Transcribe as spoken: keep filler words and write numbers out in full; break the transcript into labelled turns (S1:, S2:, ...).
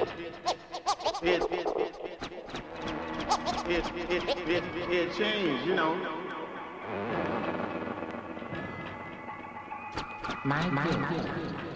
S1: it, it, it, it, it changed, you know.
S2: My, my, my.